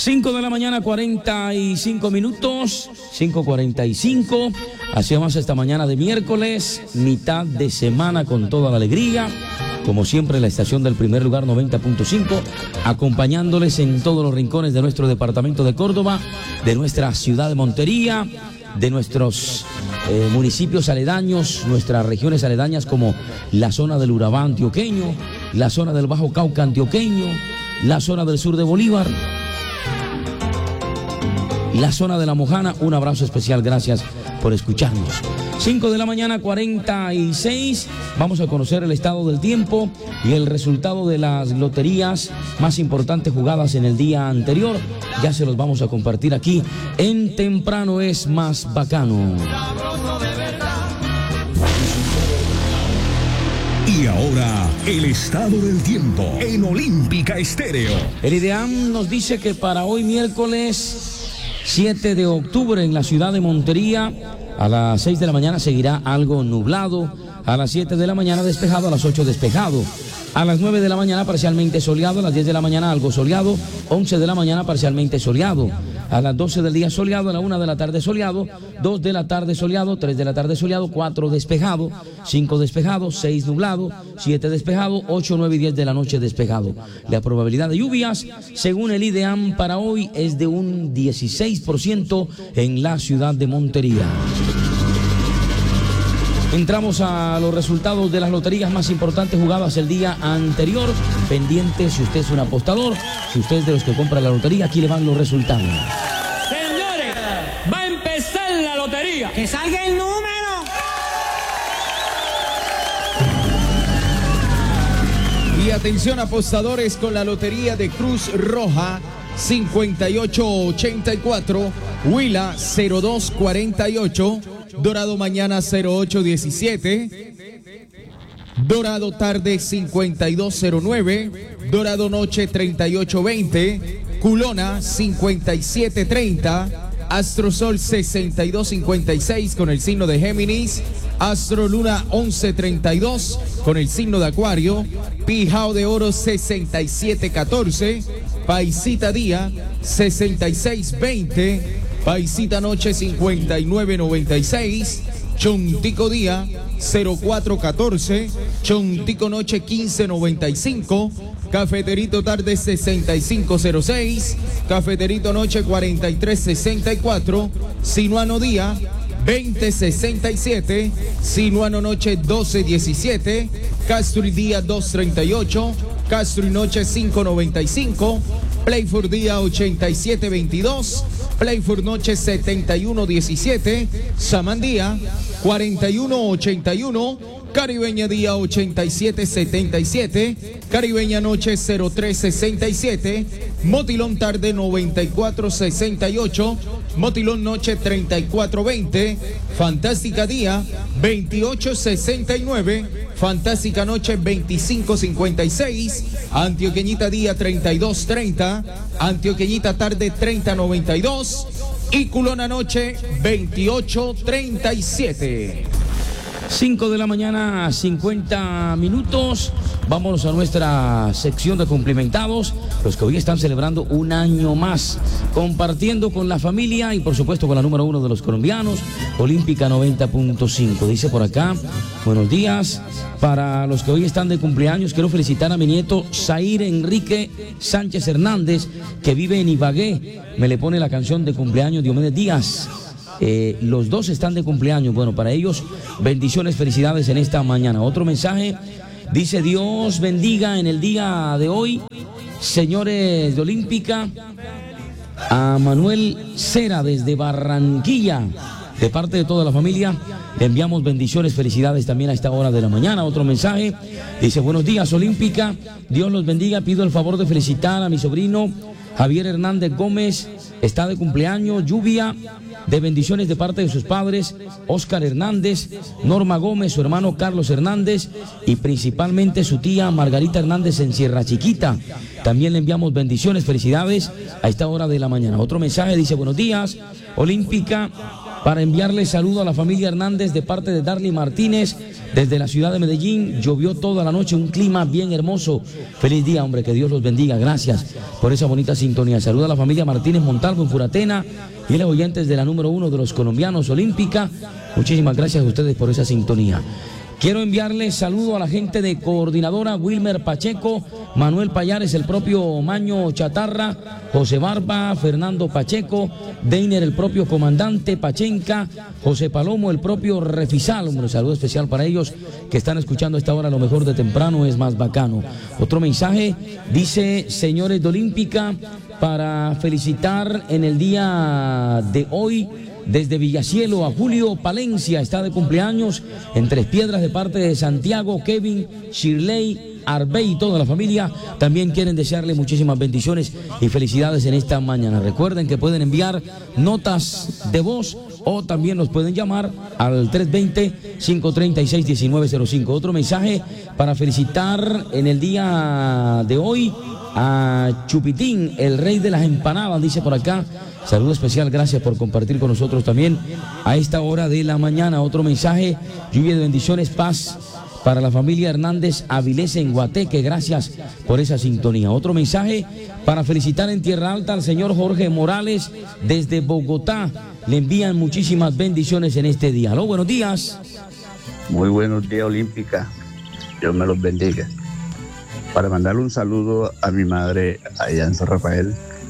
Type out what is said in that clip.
5 de la mañana, 45 minutos, 5:45. Así vamos esta mañana de miércoles, mitad de semana con toda la alegría. Como siempre, la estación del primer lugar 90.5, acompañándoles en todos los rincones de nuestro departamento de Córdoba, de nuestra ciudad de Montería, de nuestros municipios aledaños, nuestras regiones aledañas como la zona del Urabá antioqueño, la zona del Bajo Cauca antioqueño, la zona del sur de Bolívar, la zona de La Mojana. Un abrazo especial, gracias por escucharnos. 5 de la mañana, 46. Vamos a conocer el estado del tiempo y el resultado de las loterías más importantes jugadas en el día anterior. Ya se los vamos a compartir aquí en Temprano es Más Bacano. Y ahora, el estado del tiempo en Olímpica Estéreo. El IDEAM nos dice que para hoy miércoles 7 de octubre en la ciudad de Montería, a las 6 de la mañana seguirá algo nublado, a las 7 de la mañana despejado, a las 8 despejado, a las 9 de la mañana parcialmente soleado, a las 10 de la mañana algo soleado, 11 de la mañana parcialmente soleado, a las 12 del día soleado, a la 1 de la tarde soleado, 2 de la tarde soleado, 3 de la tarde soleado, 4 despejado, 5 despejado, 6 nublado, 7 despejado, 8, 9 y 10 de la noche despejado. La probabilidad de lluvias, según el IDEAM para hoy, es de un 16% en la ciudad de Montería. Entramos a los resultados de las loterías más importantes jugadas el día anterior. Pendiente, si usted es un apostador, si usted es de los que compra la lotería, aquí le van los resultados. Señores, va a empezar la lotería. ¡Que salga el número! Y atención apostadores con la lotería de Cruz Roja 5884, Huila 0248, Dorado mañana 0817, Dorado tarde 5209, Dorado noche 3820, Culona 5730, Astrosol 6256 con el signo de Géminis, Astro Luna 1132 con el signo de Acuario, Pijao de Oro 6714, Paisita Día 6620, Paisita Noche 5996, Chontico Día 0414, Chontico Noche 1595, Cafeterito Tarde 6506, Cafeterito Noche 4364, Sinuano Día 2067, Sinuano Noche 1217, Castro y Día 238, Castro y Noche 595, Playford Día 8722, Playford Noche 7117, Samandía 4181, Caribeña Día 8777, Caribeña Noche 0367, Motilón Tarde 9468, Motilón Noche 3420, Fantástica Día 2869, Fantástica Noche 2556, Antioqueñita Día 3230, Antioqueñita Tarde 3092 y Culona Noche 2837. 5 de la mañana, 50 minutos. Vámonos a nuestra sección de cumplimentados, los que hoy están celebrando un año más, compartiendo con la familia y por supuesto con la número 1 de los colombianos, Olímpica 90.5. Dice por acá, buenos días. Para los que hoy están de cumpleaños, quiero felicitar a mi nieto Zair Enrique Sánchez Hernández, que vive en Ibagué. Me le pone la canción de cumpleaños Diomedes Díaz. Los dos están de cumpleaños. Bueno, para ellos, bendiciones, felicidades en esta mañana. Otro mensaje, dice: Dios bendiga en el día de hoy, señores de Olímpica, a Manuel Cera desde Barranquilla. De parte de toda la familia, le enviamos bendiciones, felicidades también a esta hora de la mañana. Otro mensaje, dice: buenos días, Olímpica, Dios los bendiga. Pido el favor de felicitar a mi sobrino Javier Hernández Gómez, está de cumpleaños. Lluvia de bendiciones de parte de sus padres, Óscar Hernández, Norma Gómez, su hermano Carlos Hernández y principalmente su tía Margarita Hernández en Sierra Chiquita. También le enviamos bendiciones, felicidades a esta hora de la mañana. Otro mensaje dice: buenos días, Olímpica, para enviarle saludo a la familia Hernández de parte de Darly Martínez desde la ciudad de Medellín. Llovió toda la noche, un clima bien hermoso. Feliz día, hombre, que Dios los bendiga. Gracias por esa bonita sintonía. Saluda a la familia Martínez Montalvo en Furatena y los oyentes de la número 1 de los colombianos Olímpica. Muchísimas gracias a ustedes por esa sintonía. Quiero enviarle saludo a la gente de Coordinadora, Wilmer Pacheco, Manuel Payares, el propio Maño Chatarra, José Barba, Fernando Pacheco, Deiner, el propio Comandante Pachenca, José Palomo, el propio Refisal. Un saludo especial para ellos que están escuchando a esta hora. Lo mejor de temprano es más bacano. Otro mensaje dice: señores de Olímpica, para felicitar en el día de hoy desde Villacielo a Julio Palencia, está de cumpleaños en Tres Piedras de parte de Santiago, Kevin, Shirley, Arbey y toda la familia. También quieren desearle muchísimas bendiciones y felicidades en esta mañana. Recuerden que pueden enviar notas de voz o también nos pueden llamar al 320-536-1905. Otro mensaje para felicitar en el día de hoy a Chupitín, el rey de las empanadas, dice por acá. Saludo especial, gracias por compartir con nosotros también a esta hora de la mañana. Otro mensaje: lluvia de bendiciones, paz para la familia Hernández Avilés en Guateque. Gracias por esa sintonía. Otro mensaje para felicitar en Tierra Alta al señor Jorge Morales desde Bogotá. Le envían muchísimas bendiciones en este día. Aló, buenos días. Muy buenos días, Olímpica. Dios me los bendiga. Para mandarle un saludo a mi madre allá en San Rafael,